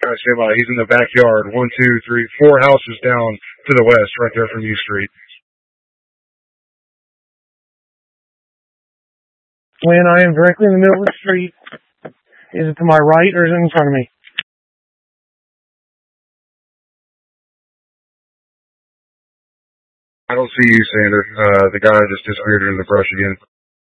Stand by. He's in the backyard. 1, 2, 3, 4 houses down to the west, right there from U Street. When I am directly in the middle of the street, is it to my right or is it in front of me? I don't see you, Sander. The guy just disappeared into the brush again.